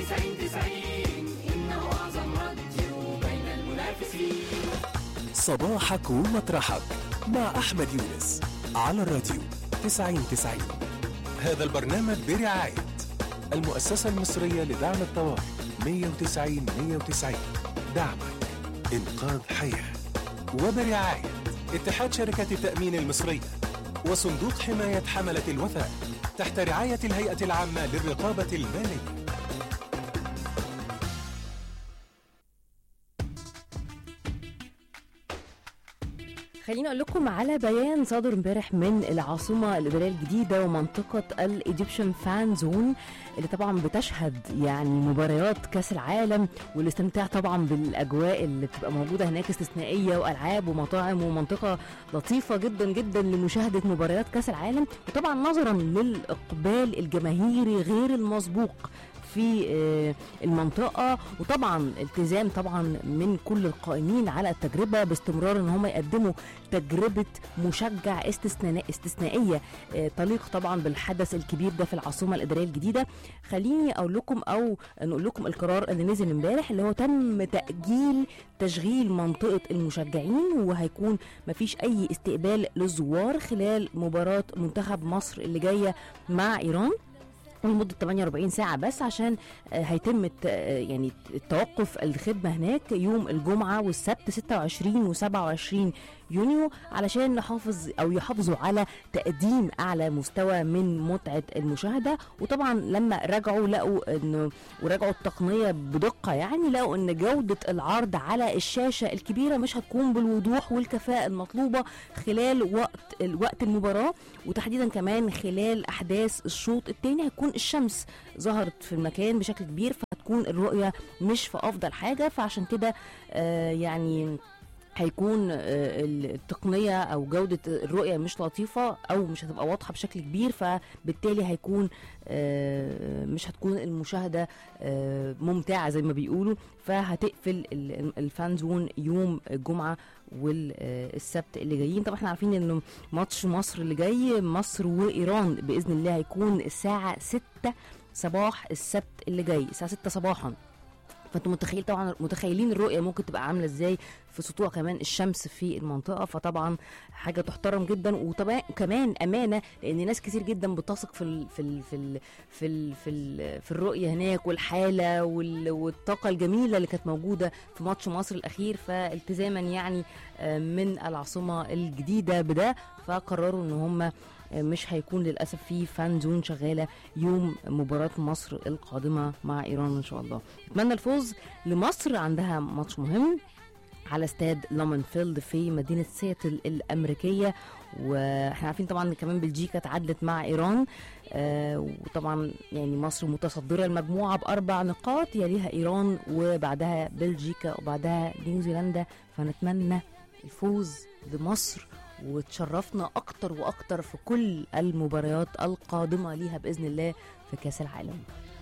90 إنه أعظم راديو بين المنافسين. صباحك ومطرحك مع أحمد يونس على الراديو 90. هذا البرنامج برعاية المؤسسة المصرية لدعم الطوارئ 190 دعمك إنقاذ حياة، وبرعاية اتحاد شركة التأمين المصرية وصندوق حماية حملة الوثائق تحت رعاية الهيئة العامة للرقابة المالية. خليني اقول لكم على بيان صادر امبارح من العاصمه الاداريه الجديده ومنطقه الايجيبشن فان زون اللي طبعا بتشهد يعني مباريات كاس العالم والاستمتاع طبعا بالاجواء اللي بتبقى موجوده هناك استثنائيه، والعاب ومطاعم ومنطقه لطيفه جدا جدا لمشاهده مباريات كاس العالم، وطبعا نظرا للاقبال الجماهيري غير المسبوق في المنطقة، وطبعا التزام طبعا من كل القائمين على التجربة باستمرار ان هم يقدموا تجربة مشجع استثنائية تليق طبعا بالحدث الكبير ده في العاصمة الإدارية الجديدة. خليني اقول لكم او نقول لكم القرار اللي نزل امبارح اللي هو تم تأجيل تشغيل منطقة المشجعين، وهيكون مفيش اي استقبال للزوار خلال مباراة منتخب مصر اللي جاية مع ايران لمدة 48 ساعة بس، عشان هيتم يعني التوقف الخدمة هناك يوم الجمعة والسبت 26 و27 يونيو علشان يحافظوا على تقديم أعلى مستوى من متعة المشاهدة. وطبعا لما راجعوا التقنية بدقة يعني لقوا ان جودة العرض على الشاشة الكبيرة مش هتكون بالوضوح والكفاءة المطلوبة خلال وقت المباراة، وتحديدا كمان خلال أحداث الشوط الثاني هيكون الشمس ظهرت في المكان بشكل كبير، فهتكون الرؤية مش في أفضل حاجة، فعشان كده يعني هيكون التقنية أو جودة الرؤية مش لطيفة أو مش هتبقى واضحة بشكل كبير، فبالتالي هيكون مش هتكون المشاهدة ممتعة زي ما بيقولوا، فهتقفل الفان زون يوم الجمعة والسبت اللي جايين. طبعا احنا عارفين انه ماتش مصر اللي جاي مصر وإيران بإذن الله هيكون الساعة 6 صباح السبت اللي جاي، الساعة 6 صباحا، فانتم متخيلين الرؤيه ممكن تبقى عامله ازاي في سطوع كمان الشمس في المنطقه، فطبعا حاجه تحترم جدا، وطبعا كمان امانه لان ناس كتير جدا بتثق في الرؤيه هناك والحاله والطاقه الجميله اللي كانت موجوده في ماتش مصر الاخير، فالتزاما يعني من العاصمه الجديده بده فقرروا ان هم مش هيكون للأسف في فان زون شغالة يوم مباراة مصر القادمة مع إيران إن شاء الله. أتمنى الفوز لمصر، عندها ماتش مهم على استاد لامنفيلد في مدينة سياتل الأمريكية، واحنا عارفين طبعا كمان بلجيكا تعادلت مع إيران، وطبعا يعني مصر متصدرة المجموعة ب4 نقاط، يليها إيران وبعدها بلجيكا وبعدها نيوزيلندا، فنتمنى الفوز لمصر وتشرفنا أكتر وأكتر في كل المباريات القادمة ليها بإذن الله في كأس العالم.